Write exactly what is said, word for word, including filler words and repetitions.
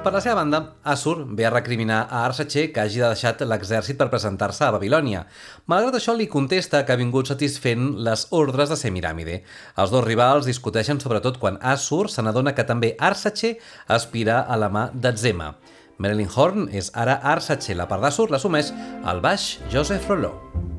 Per la seva banda, Assur ve a recriminar a Arsace que hagi deixat l'exèrcit per presentar-se a Babilònia. Malgrat això, li contesta que ha vingut satisfent les ordres de Semíramide. Els dos rivals discuteixen sobretot quan Assur se n'adona que també Arsace aspira a la mà d'Adzema. Marilyn Horne és ara Arsace, la part d'Assur l'assumeix el baix Joseph Rollo.